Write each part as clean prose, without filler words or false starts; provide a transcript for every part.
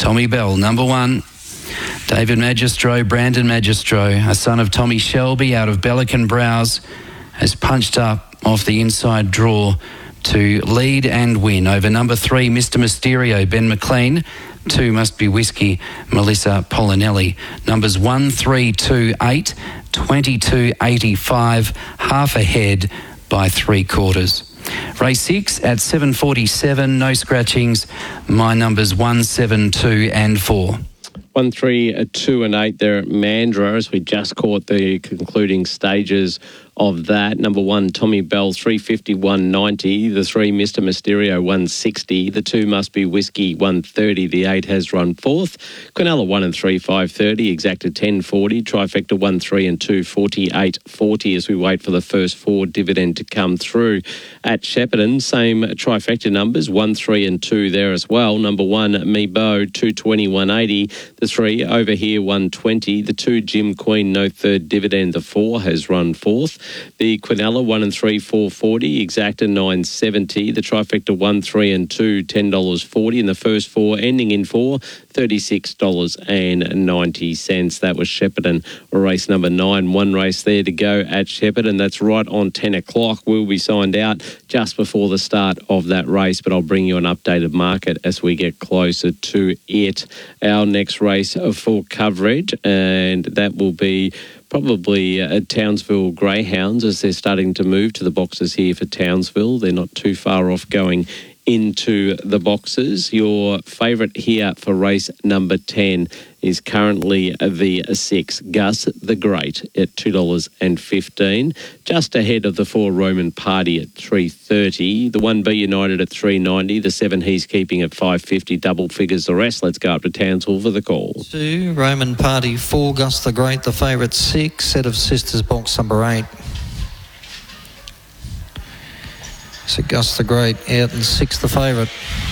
Tommy Bell, number 1. David Magistro, Brandon Magistro, a son of Tommy Shelby out of Bellican Browse, has punched up off the inside draw to lead and win over number 3, Mr. Mysterio, Ben McLean. 2 Must Be Whiskey, Melissa Polinelli. Numbers 1, 3, 2, 8, 22.85, half ahead by 3/4. Race 6 at 7:47, no scratchings. My numbers 1, 7, 2 and 4. 1, 3, 2 and 8 there at Mandurah as we just caught the concluding stages of that. Number 1, Tommy Bell, 350, 190. The 3, Mr. Mysterio, 160. The 2, Must Be Whiskey, 130. The 8 has run 4th. Quinella, 1 and 3, 530. Exacta, 1040. Trifecta, 1, 3 and 2, 48.40 as we wait for the first 4 dividend to come through at Shepparton. Same trifecta numbers, 1, 3 and 2 there as well. Number 1, Me Bo, 220, 180. The 3, Over Here, 120. The 2, Jim Queen, no third dividend. The 4 has run 4th. The Quinella, 1 and 3, 440. Exacta, 970. The trifecta, 1, 3 and 2, $10.40. And the first 4 ending in 4, $36.90. That was Shepparton, race number 9. 1 race there to go at Shepparton. That's right on 10 o'clock. We'll be signed out just before the start of that race, but I'll bring you an updated market as we get closer to it. Our next race for coverage, and that will be probably Townsville Greyhounds as they're starting to move to the boxes here for Townsville. They're not too far off going into the boxes. Your favourite here for race number 10 is currently the 6, Gus the Great at $2.15. Just ahead of the 4, Roman Party at $3.30. The 1, Be United at $3.90. The 7, He's Keeping at $5.50. Double figures the rest. Let's go up to Townsville for the call. 2, Roman Party, 4, Gus the Great, the favourite 6, Set of Sisters, box number 8. So Gus the Great out in 6, the favourite.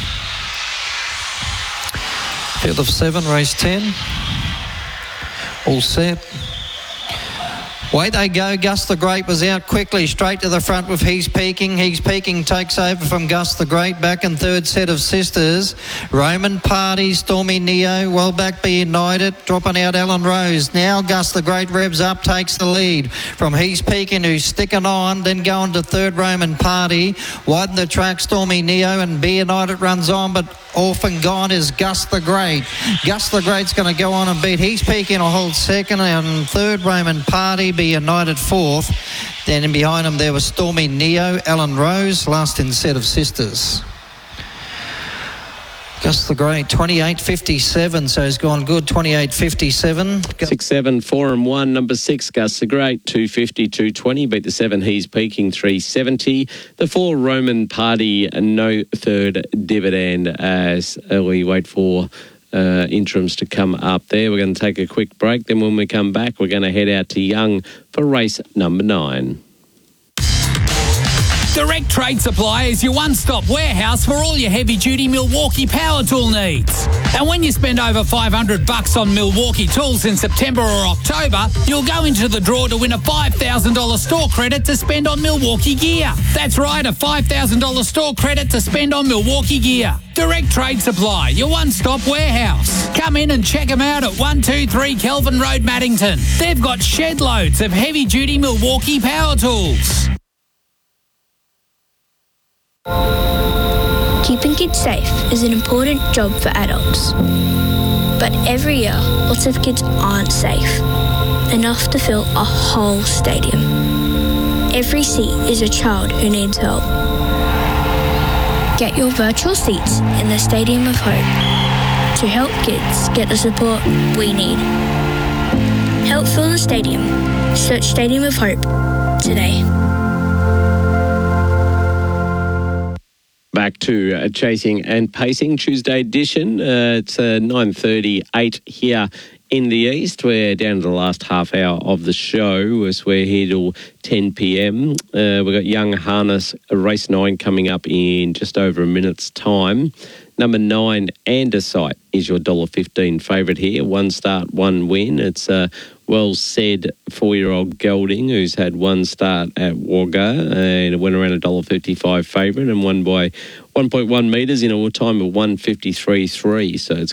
Field of 7, race 10. All set. Away they go. Gus the Great was out quickly, straight to the front with He's Peaking. He's Peaking takes over from Gus the Great. Back in third, Set of Sisters. Roman Party, Stormy Neo, well back Be United. Dropping out Alan Rose. Now Gus the Great revs up, takes the lead from He's Peaking, who's sticking on. Then going to third, Roman Party. Widen the track, Stormy Neo, and Be United runs on, but off and gone is Gus the Great. Gus the Great's going to go on and beat He's Peaking, will hold second, and third, Roman Party, Be United fourth. Then in behind him there was Stormy Neo, Alan Rose, last in Set of Sisters. Gus the Great, 28.57, so he's gone good, 28.57. 6, 7, 4 and 1. Number 6, Gus the Great, 250, 220. Beat the 7, He's Peaking, 370. The 4, Roman Party, no third dividend as we wait for interims to come up there. We're going to take a quick break. Then when we come back, we're going to head out to Young for race number 9. Direct Trade Supply is your one-stop warehouse for all your heavy-duty Milwaukee power tool needs. And when you spend over $500 on Milwaukee tools in September or October, you'll go into the draw to win a $5,000 store credit to spend on Milwaukee gear. That's right, a $5,000 store credit to spend on Milwaukee gear. Direct Trade Supply, your one-stop warehouse. Come in and check them out at 123 Kelvin Road, Maddington. They've got shed loads of heavy-duty Milwaukee power tools. Keeping kids safe is an important job for adults. But every year, lots of kids aren't safe enough to fill a whole stadium. Every seat is a child who needs help. Get your virtual seats in the Stadium of Hope to help kids get the support we need. Help fill the stadium. Search Stadium of Hope today. Back to Chasing and Pacing, Tuesday edition. It's 9:38 here in the east. We're down to the last half hour of the show as we're here till 10 p.m. We've got Young Harness, race 9 coming up in just over a minute's time. Number 9, Andesite, is your $1.15 favourite here. 1 start, 1 win. It's well said 4-year-old Gelding, who's had 1 start at Wagga and it went around $1.55 favourite and won by 1.1 metres in a time of 1:53.3. So it's